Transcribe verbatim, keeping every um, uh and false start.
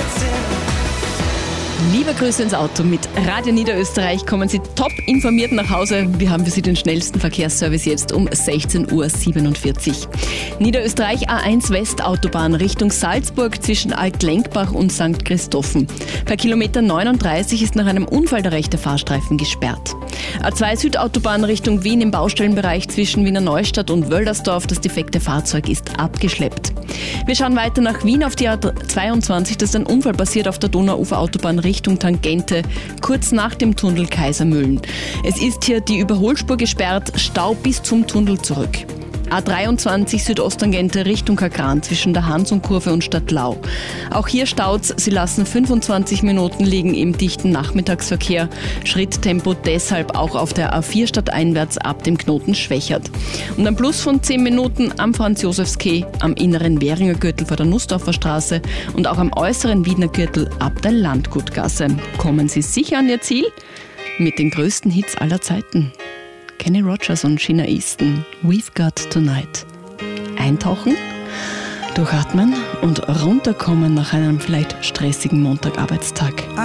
Liebe Grüße ins Auto. Mit Radio Niederösterreich kommen Sie top informiert nach Hause. Wir haben für Sie den schnellsten Verkehrsservice jetzt um sechzehn Uhr siebenundvierzig. Niederösterreich A eins West Autobahn Richtung Salzburg zwischen Altlenkbach und Sankt Christophen. Bei Kilometer neununddreißig ist nach einem Unfall der rechte Fahrstreifen gesperrt. A zwei Südautobahn Richtung Wien im Baustellenbereich zwischen Wiener Neustadt und Wöldersdorf. Das defekte Fahrzeug ist abgeschleppt. Wir schauen weiter nach Wien auf die A zweiundzwanzig. Da ist ein Unfall passiert auf der Donauuferautobahn Richtung Tangente, kurz nach dem Tunnel Kaisermühlen. Es ist hier die Überholspur gesperrt, Stau bis zum Tunnel zurück. A dreiundzwanzig Südosttangente Richtung Kakran zwischen der Hansum-Kurve und Stadtlau. Auch hier staut's, sie lassen fünfundzwanzig Minuten liegen im dichten Nachmittagsverkehr. Schritttempo deshalb auch auf der A vier stadteinwärts ab dem Knoten Schwächert. Und ein Plus von zehn Minuten am Franz-Josefs-Quai, am inneren Währinger Gürtel vor der Nussdorfer Straße und auch am äußeren Wiener Gürtel ab der Landgutgasse. Kommen Sie sicher an Ihr Ziel mit den größten Hits aller Zeiten. Kenny Rogers und Sheena Easton, We've Got Tonight. Eintauchen, durchatmen und runterkommen nach einem vielleicht stressigen Montagarbeitstag.